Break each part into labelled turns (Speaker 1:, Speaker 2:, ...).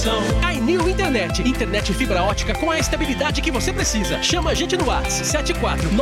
Speaker 1: A New Internet. Internet fibra ótica com a estabilidade que você precisa. Chama a gente no WhatsApp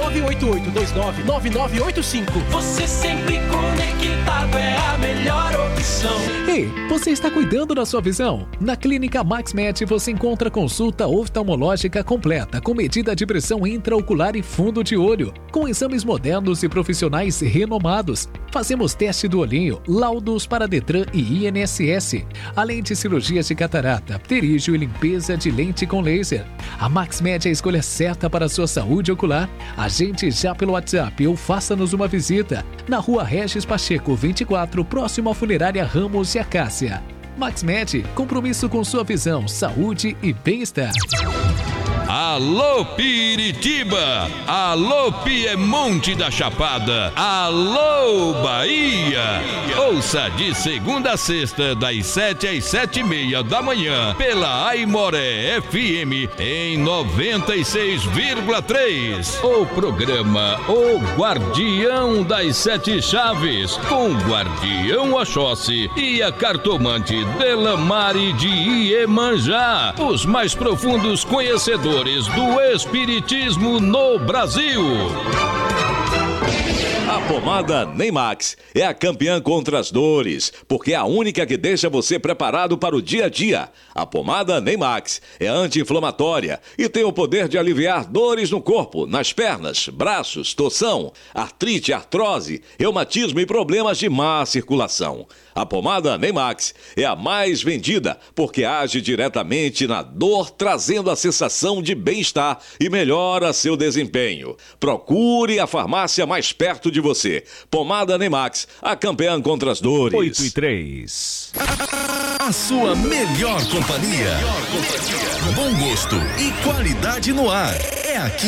Speaker 1: 74988299985. Você sempre conectado é a melhor opção.
Speaker 2: Ei, você está cuidando da sua visão? Na Clínica MaxMed você encontra consulta oftalmológica completa com medida de pressão intraocular e fundo de olho, com exames modernos e profissionais renomados. Fazemos teste do olhinho, laudos para Detran e INSS, além de cirurgias de catarata, pterígio e limpeza de lente com laser. A MaxMed é a escolha certa para a sua saúde ocular. Agende já pelo WhatsApp ou faça-nos uma visita na Rua Regis Pacheco 24, próximo à Funerária Ramos e Acácia. MaxMed, compromisso com sua visão, saúde e bem-estar.
Speaker 3: Alô Piritiba, alô Piemonte da Chapada, alô Bahia. Ouça de segunda a sexta, das 7 às 7:30 da manhã, pela Aimoré FM em 96,3. O programa O Guardião das Sete Chaves, com o Guardião Oxóssi e a cartomante Delamare de Iemanjá, os mais profundos conhecedores do Espiritismo no Brasil.
Speaker 4: A pomada Neymax é a campeã contra as dores, porque é a única que deixa você preparado para o dia a dia. A pomada Neymax é anti-inflamatória e tem o poder de aliviar dores no corpo, nas pernas, braços, torção, artrite, artrose, reumatismo e problemas de má circulação. A pomada Neymax é a mais vendida porque age diretamente na dor, trazendo a sensação de bem-estar e melhora seu desempenho. Procure a farmácia mais perto de você. Pomada Neymax, a campeã contra as dores.
Speaker 5: 8:03. A sua melhor companhia. Bom gosto e qualidade no ar. É aqui.